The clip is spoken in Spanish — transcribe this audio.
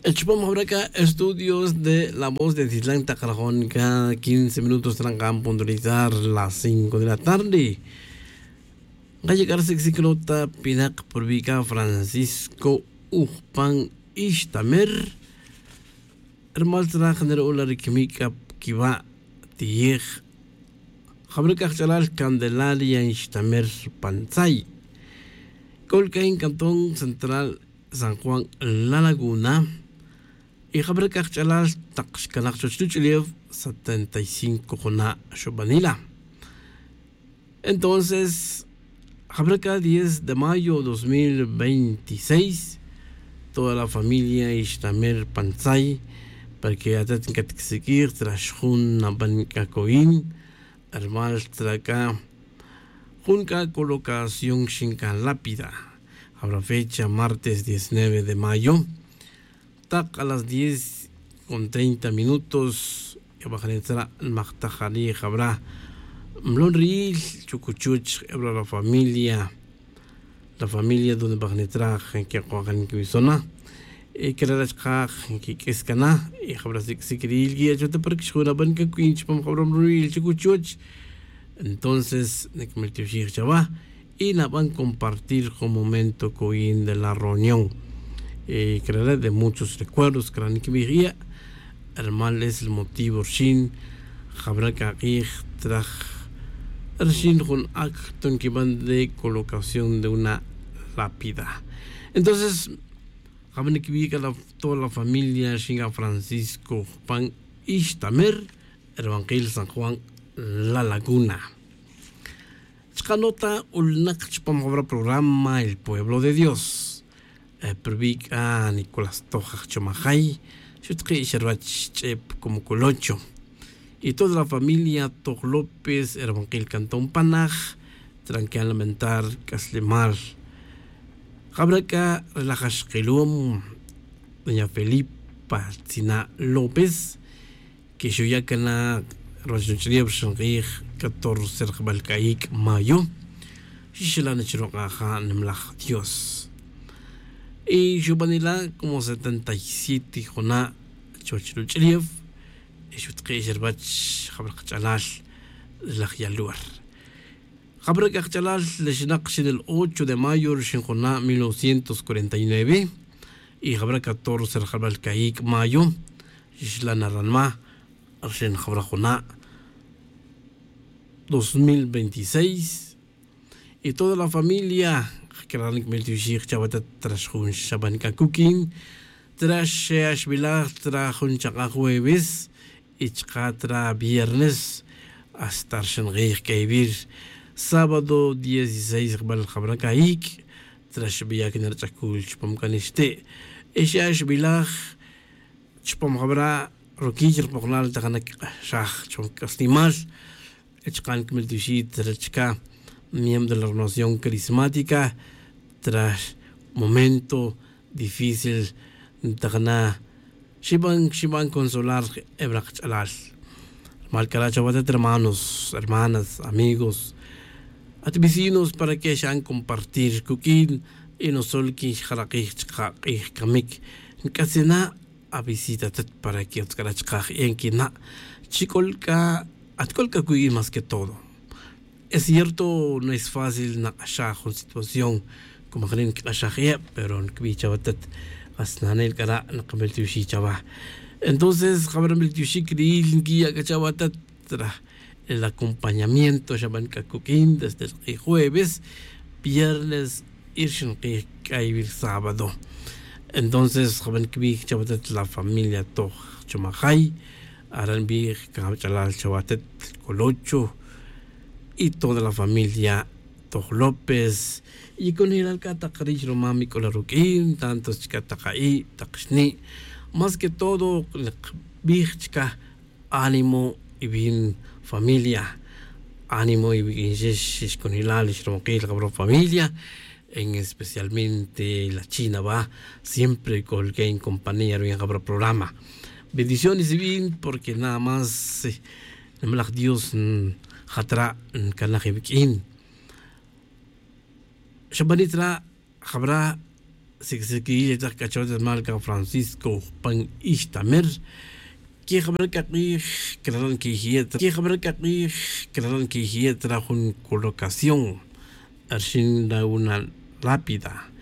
Chupamos ahora acá estudios de La Voz de Tislán Tacarajón. Cada 15 minutos trancan puntualizar las 5 de la tarde. Va a llegar Sexiclota Pinac por Vica Francisco Ujpan Ishtamer. Hermal Trajaner Ola Rikimika Kiva Tiej. Jabrica Chalal Candelaria Ishtamer Panzay. Colca en Cantón Central San Juan La Laguna. Y Jabrica Chalal Taxcanac Chuchiliev 75 Jona Shobanila. Entonces, Jabrica 10 de mayo 2026, toda la familia Ishtamer Panzay, porque a tener que seguir tras una banca coin, hermal traca, junca colocación shinka lápida. Habrá fecha martes 19 de mayo, tac a las 10:30, y bajar el Magtajali, habrá Mlonril, Chucuchuch, la familia donde Bagnetraj, en que juegan que zona, que la Rajaj, que es cana, y habrá si quería guía, yo te parque una banca quinch, pam habrá Mlonril, Chucuchuch. Entonces, Nekmeltushir Chava, y la van a compartir con momento coin de la reunión. Creará de muchos recuerdos, que la Nikimiría, hermal es el motivo, Shin, habrá que traj. Recién un acto en que van de colocación de una lápida. Entonces, toda la familia Shinga Francisco Pan Ishtamer, el Evangelio San Juan La Laguna. Chkanota ulnak chpam programa El Pueblo de Dios. Pervica Nicolás Toja Chomajay, Chutri Shervach Chep como Colocho. Y toda la familia Toj López, Evangelio Cantón Panaj, tranquil lamentar Caslemar. Jabraca relajas Gelum, doña Felipa Sina López, que yo ya que na Rosenchrieb Shangrich 14 Balcaik Mayo, Shishilan Chirocaja Nemlach Dios. Y yo vanila como 77 Jona Chochruchriev. Shutqi Sherbach Jabrac Chalal la Yaluar. Jabrac Chalal le Shinaksh del 8 de mayo Shinjona 1949 y Jabrac 14 Jabal Kaik Mayo Shlana Ranma Arshen Jabrajona 2026 y toda la familia Keranik Meltushir Chavata Trashun Shabanka Cooking Trash Ashbilar Trajun Chaka Jueves Ichkatra viernes hasta Shenreich Kaibir sábado 16 Bal Jabrakaik Trash Biakin Chakul Chpam Kaniste Eshash Bilach Chpam Jabra Rokir Pognal Takanak Shah Chom Castimal Echkan Kmeltushit Trachka miembro de la renovación carismática tras momento difícil Takana Shiban consolar Ebrach Chalal. Malcarachabat hermanos, hermanas, amigos, at vecinos para que sean compartir cooking y no solo que jarakich kamik. Casi na a visita para que otkarachkaj en que na chicolca atcolca cuy más que todo. Es cierto, no es fácil na ashaj una situación como creen que ashaj pero en que chabatat Asnanel cara Nakameltushi Chava. Entonces, Jabrameltushi Kriil guía Cachavata el acompañamiento Shaban Kakukin desde el jueves, viernes Irshin Kaibir sábado. Entonces, Jaban Kibik Chavatat la familia Toj Chomajay, Aranbir Kamchalal Chavatet Colocho y toda la familia Toj López. Y con el Alcatacarish Romami Colaruquín, tantos Chicatacaí, Taxni, más que todo, Bichka, ánimo y bien familia, ánimo y bien con el Alish Romaquil, familia, en especialmente la China va, siempre con el en compañía y en el programa. Bendiciones y bien, porque nada más, Dios, Hatra, Kanajibikin. Shabanitra Habra سكسكية تكتشوت مالكا فرانسيسكو بان إشتمر كي خبرك كي هي تراجون colocación haciendo una lápida